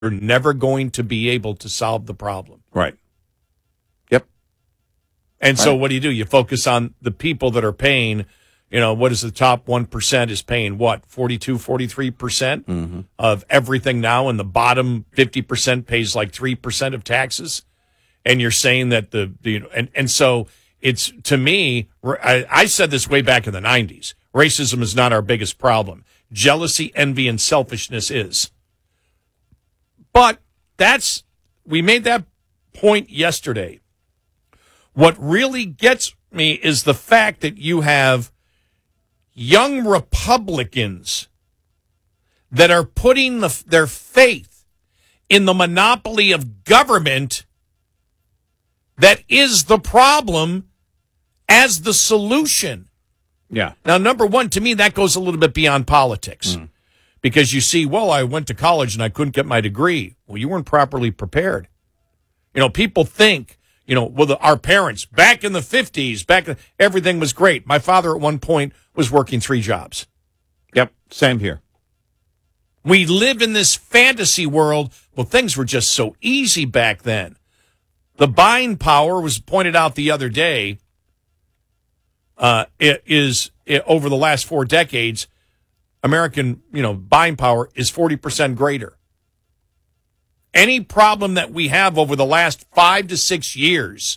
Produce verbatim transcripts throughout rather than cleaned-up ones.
you're never going to be able to solve the problem. Right. Yep. And so Right. what do you do? You focus on the people that are paying, you know, what is the top one percent is paying what, forty-two, forty-three percent Mm-hmm. of everything now, and the bottom fifty percent pays like three percent of taxes. And you're saying that the, the and, and so it's, to me, I, I said this way back in the nineties, racism is not our biggest problem. Jealousy, envy, and selfishness is. But that's, we made that point yesterday. What really gets me is the fact that you have young Republicans that are putting the, their faith in the monopoly of government that is the problem as the solution. Yeah. Now, number one, to me, that goes a little bit beyond politics. Mm. Because you see, well, I went to college and I couldn't get my degree. Well, you weren't properly prepared. You know, people think, you know, well, the, our parents back in the fifties, back everything was great. My father at one point was working three jobs. Yep. Same here. We live in this fantasy world. Well, things were just so easy back then. The buying power was pointed out the other day. Uh, it is it, over the last four decades, American, you know, buying power is forty percent greater. Any problem that we have over the last five to six years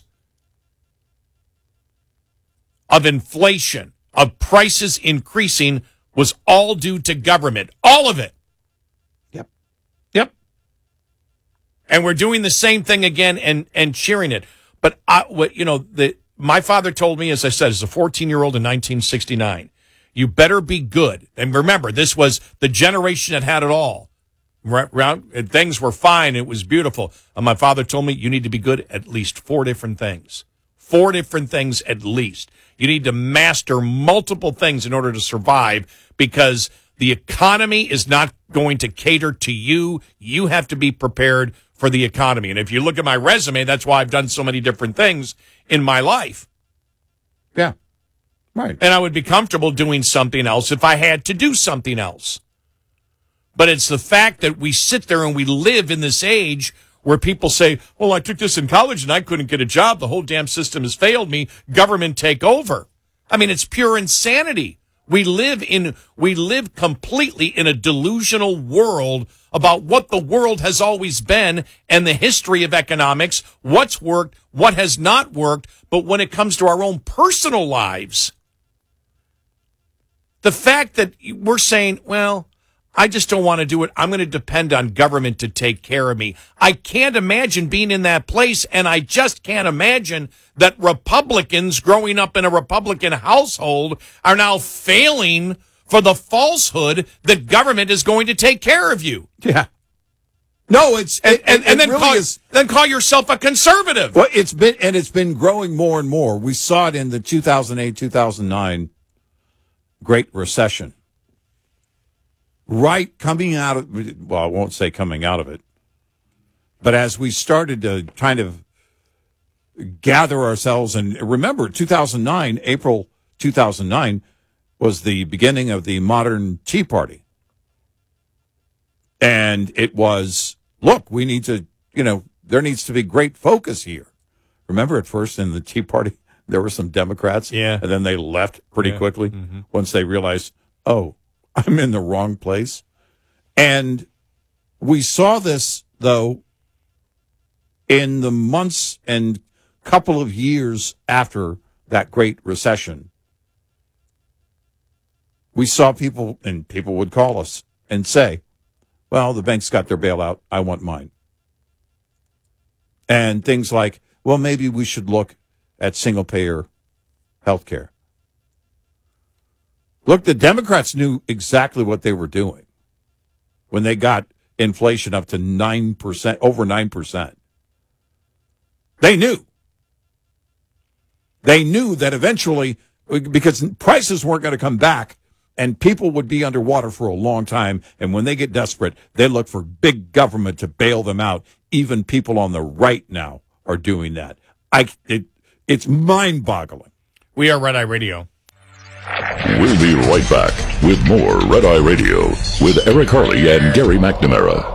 of inflation, of prices increasing, was all due to government. All of it. Yep. Yep. And we're doing the same thing again and, and cheering it. But, I, what, you know, the, my father told me, as I said, as a fourteen-year-old in nineteen sixty-nine, you better be good. And remember, this was the generation that had it all. Round, things were fine. It was beautiful. And my father told me, you need to be good at least four different things. Four different things at least. You need to master multiple things in order to survive, because the economy is not going to cater to you. You have to be prepared for the economy. And if you look at my resume, that's why I've done so many different things in my life. Yeah. Right. And I would be comfortable doing something else if I had to do something else. But it's the fact that we sit there and we live in this age where people say, well, I took this in college and I couldn't get a job. The whole damn system has failed me. Government take over. I mean, it's pure insanity. We live in, we live completely in a delusional world about what the world has always been and the history of economics, what's worked, what has not worked. But when it comes to our own personal lives, the fact that we're saying, well, I just don't want to do it. I'm going to depend on government to take care of me. I can't imagine being in that place, and I just can't imagine that Republicans growing up in a Republican household are now failing for the falsehood that government is going to take care of you. Yeah. No, it's And, it, and, it and then, really call, is. then call yourself a conservative. Well, it's been and it's been growing more and more. We saw it in the two thousand eight, two thousand nine Great Recession. Right, coming out of, well, I won't say coming out of it, but as we started to kind of gather ourselves, and remember, two thousand nine, April two thousand nine, was the beginning of the modern Tea Party. And it was, look, we need to, you know, there needs to be great focus here. Remember at first in the Tea Party, there were some Democrats, Yeah. and then they left pretty Yeah. quickly Mm-hmm. once they realized, oh, I'm in the wrong place. And we saw this, though, in the months and couple of years after that Great Recession. We saw people, and people would call us and say, well, the banks got their bailout. I want mine. And things like, well, maybe we should look at single-payer health care. Look, the Democrats knew exactly what they were doing when they got inflation up to nine percent, over nine percent. They knew. They knew that eventually, because prices weren't going to come back and people would be underwater for a long time, and when they get desperate, they look for big government to bail them out. Even people on the right now are doing that. I, it, it's mind-boggling. We are Red Eye Radio. We'll be right back with more Red Eye Radio with Eric Harley and Gary McNamara.